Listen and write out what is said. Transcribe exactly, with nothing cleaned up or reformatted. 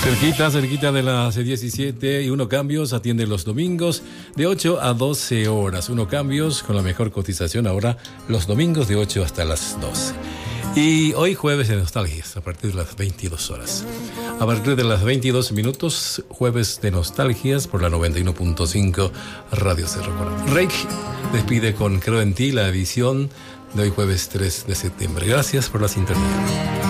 Cerquita, cerquita de las diecisiete y Uno Cambios atiende los domingos de ocho a doce horas. Uno Cambios con la mejor cotización ahora los domingos de ocho hasta las doce. Y hoy jueves de nostalgias a partir de las veintidós horas. A partir de las veintidós minutos, jueves de nostalgias por la noventa y uno punto cinco Radio Cerro Corona. Reik despide con Creo en ti la edición de hoy jueves tres de septiembre. Gracias por la sintonía.